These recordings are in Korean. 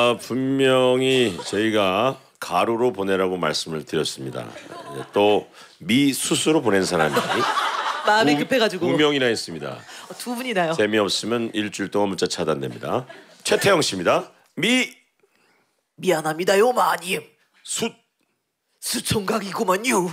분명히 저희가 가루로 보내라고 말씀을 드렸습니다. 또 미수수로 보낸 사람이 마음이 급해가지고 2명이나 있습니다. 두 분이나요. 재미없으면 일주일 동안 문자 차단됩니다. 최태영 씨입니다. 미안합니다요 마님. 수총각이구만요.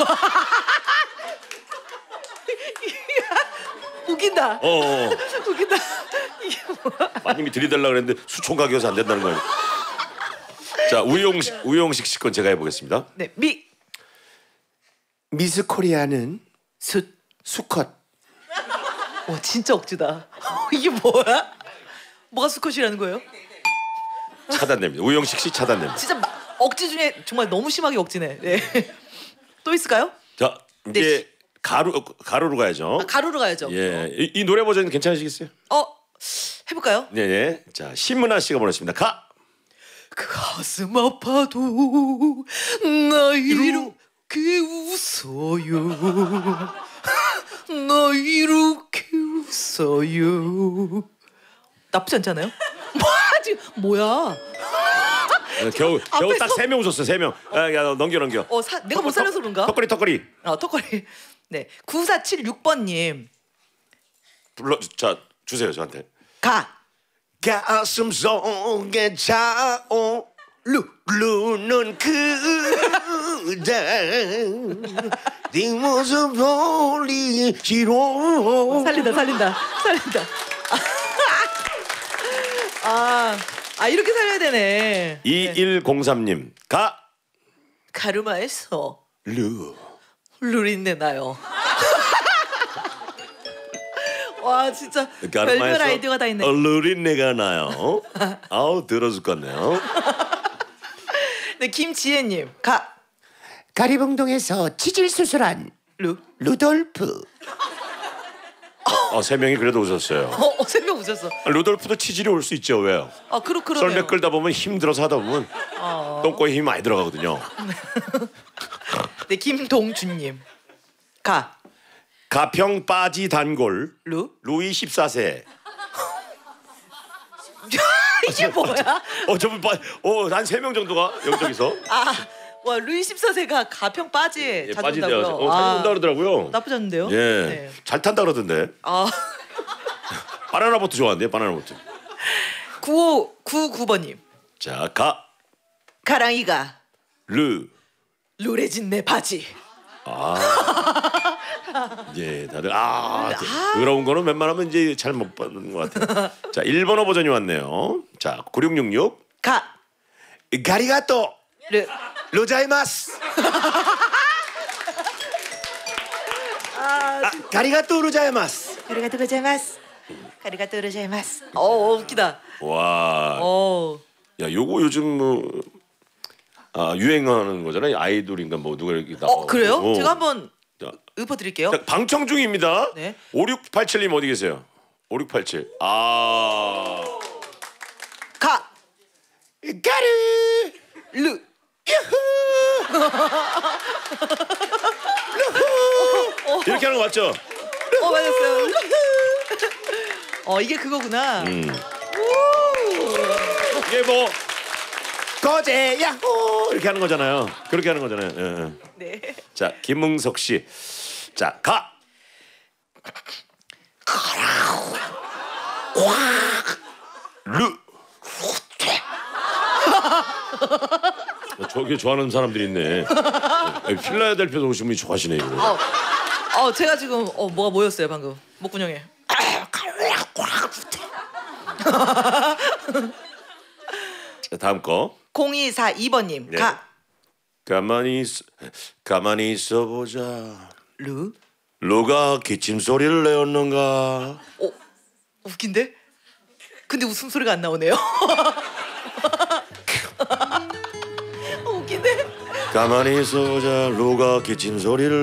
웃긴다. 웃긴다. 이게 뭐야? 마님이 들이달라 그랬는데 수총각이어서 안 된다는 거예요. 자, 우용식 씨 건 제가 해보겠습니다. 네, 미스 코리아는 수컷. 와 진짜 억지다. 이게 뭐야? 뭐가 수컷이라는 거예요? 차단됩니다. 우용식 씨 차단됩니다. 진짜 억지 중에 정말 너무 심하게 억지네. 네. 또 있을까요? 자, 이제 가루로 가야죠. 가루로 가야죠. 예, 이 노래 버전 괜찮으시겠어요? 해볼까요? 네. 자, 신문아 씨가 보냈습니다. 가슴 아파도 나 이렇게 웃어요. 나 이렇게 웃어요. 나쁘지 않잖아요? 뭐야? 겨우 딱 3명 웃었어. 3명. 야, 넘겨. 내가 못 살려서 그런가? 턱걸이. 턱걸이. 네, 9476번님. 자, 주세요 저한테. 가슴 속에 차오르는 그대 네 모습 보리시로. 살린다. 이렇게 살려야 되네. 2103님. 가르마에서 룰인내 나요. 와 진짜 별별 아이디어가 다 있네. 룰인내가 나요. 아우 들어줄 것 같네요. 네, 김지혜님. 가리봉동에서 치질 수술한 루돌프. 3명이 그래도 웃었어요. 3명 웃었어. 루돌프도 치질이 올 수 있죠. 왜요? 그러네요. 썰매 끌다 보면 힘들어서 하다 보면 똥꼬에 힘이 많이 들어가거든요. 네, 김동준님. 가평 빠지 단골 루이 14세. 이게 뭐야? 저분 한 3명 정도가 여기저기서. 와 루이 14세가 가평 빠지에 자주 빠지대요. 온다고요? 자주 온다 그러더라고요. 나쁘지 않은데요? 예, 네. 잘 탄다 그러던데. 바나나 보트 좋아한대요. 바나나 보트. 9599번님. 자, 가랑이가 루레진 내 바지. 예, 다들 더러운 거는 웬만하면 이제 잘 못 받는 것 같아요. 자, 1번호 버전이 왔네요. 자, 9666. 가리가또 로자이마스. 가리가또 로자이마스. 웃기다. 와. 야, 요거 요즘 유행하는 거잖아요. 아이돌인가 뭐 누가 이렇게 나와. 그래요? 제가 한번 읊어드릴게요. 방청 중입니다. 네. 5687님 어디 계세요? 5687. 가르 유후. 이렇게 하는 거 맞죠? 맞았어요. 이게 그거구나. 이게 뭐 거제 야호 이렇게 하는 거잖아요. 그렇게 하는 거잖아요. 예. 네. 자, 김응석 씨. 자, 저게 좋아하는 사람들이 있네. 필라델피아에서 오신 분이 좋아하시네 이거. 제가 지금 뭐가 모였어요 방금 목구멍에. 자, 다음 거. 0242번님. 네. 가만히 있어 보자. 루가 기침 소리를 내었는가? 웃긴데? 근데 웃음소리가 안 나오네요. 웃긴데? 가만히 있어 보자. 루가 기침 소리를